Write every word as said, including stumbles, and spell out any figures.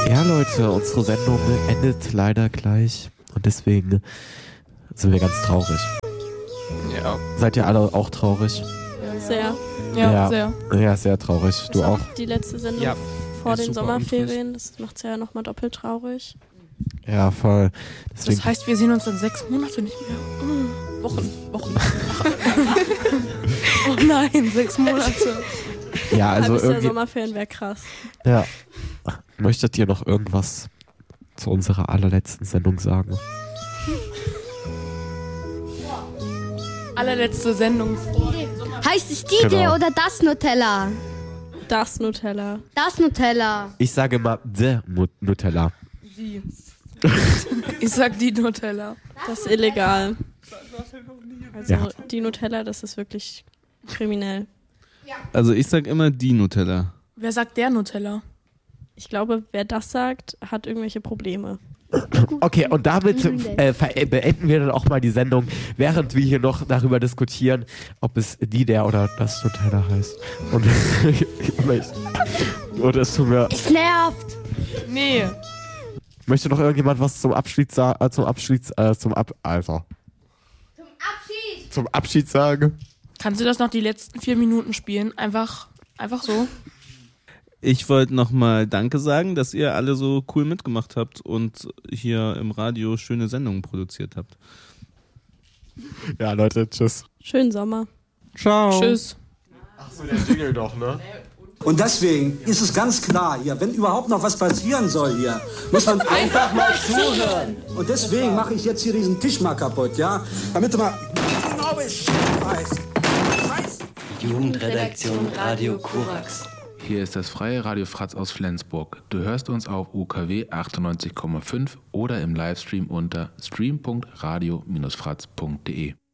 Ja, Leute, unsere Sendung endet leider gleich und deswegen sind wir ganz traurig. Ja. Seid ihr alle auch traurig? Sehr. Ja, Ja. sehr. Ja, sehr traurig. Du ist auch? Die letzte Sendung Ja, vor ist den super Sommerferien, das macht es ja nochmal doppelt traurig. Ja, voll. Deswegen, Das heißt, wir sehen uns dann sechs Monate nicht mehr. Mm, Wochen, Wochen. Oh nein, sechs Monate. ja, also Halbes Jahr irgendwie, Sommerferien wäre krass. ja. Möchtet ihr noch irgendwas zu unserer allerletzten Sendung sagen? Allerletzte Sendung. Heißt es die Genau. oder das Nutella? Das Nutella. Das Nutella. Ich sage mal The Mu- Nutella. Die. Ich sag die Nutella. Das ist illegal. Also Ja. die Nutella, das ist wirklich kriminell. Also ich sag immer die Nutella. Wer sagt der Nutella? Ich glaube, wer das sagt, hat irgendwelche Probleme. Okay, und damit äh, ver- äh, beenden wir dann auch mal die Sendung, während wir hier noch darüber diskutieren, ob es die, der oder das Nutella heißt. Und, und es tut mir... Es nervt. Nee. Möchte noch irgendjemand was zum Abschied sagen? Äh, zum Abschied... Äh, zum Ab... Alter. Zum Abschied. Zum Abschied sagen? Kannst du das noch die letzten vier Minuten spielen? Einfach, einfach so. Ich wollte nochmal Danke sagen, dass ihr alle so cool mitgemacht habt und hier im Radio schöne Sendungen produziert habt. Ja, Leute, tschüss. Schönen Sommer. Ciao. Tschüss. Achso, der Jingle doch, ne? Und deswegen ist es ganz klar hier, wenn überhaupt noch was passieren soll hier, muss man einfach mal zuhören. Und deswegen mache ich jetzt hier diesen Tisch mal kaputt, ja? Damit du mal genau Bescheid weißt. Scheiße. Jugendredaktion Radio Korax. Hier ist das freie Radio Fratz aus Flensburg. Du hörst uns auf U K W achtundneunzig Komma fünf oder im Livestream unter stream punkt radio Bindestrich fratz punkt de.